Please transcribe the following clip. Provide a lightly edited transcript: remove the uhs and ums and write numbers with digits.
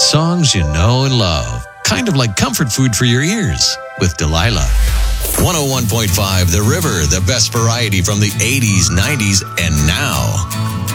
Songs you know and love. Kind of like comfort food for your ears with Delilah. 101.5 The River, the best variety from the 80s, 90s, and now.